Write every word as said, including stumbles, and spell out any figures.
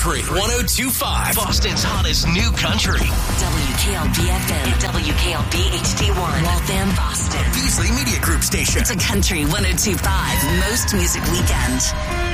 Country one oh two point five. Boston's hottest new country. W K L B F M, W K L B H D one, Waltham, Boston. Beasley Media Group Station. It's a Country one oh two point five, most music weekend.